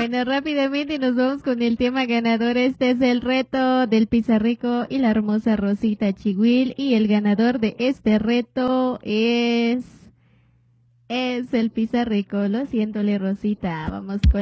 Bueno, rápidamente nos vamos con el tema ganador. Este es el reto del Pizarrico y la hermosa Rosita Chihuil. Y el ganador de este reto es el Pizarrico. Lo siento, Rosita. Vamos con